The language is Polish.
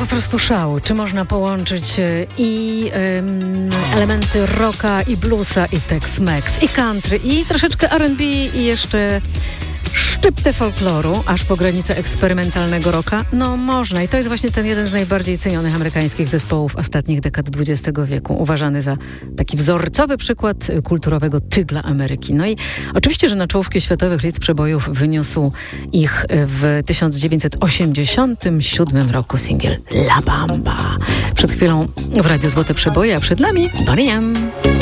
po prostu szał. Czy można połączyć i elementy rocka, i bluesa, i Tex-Mex, i country, i troszeczkę R&B, i jeszcze szczyptę folkloru, aż po granicę eksperymentalnego rocka? No można. I to jest właśnie ten jeden z najbardziej cenionych amerykańskich zespołów ostatnich dekad XX wieku. Uważany za taki wzorcowy przykład kulturowego tygla Ameryki. No i oczywiście, że na czołówki światowych list przebojów wyniósł ich w 1987 roku singiel La Bamba. Przed chwilą w Radiu Złote Przeboje, a przed nami Boney M.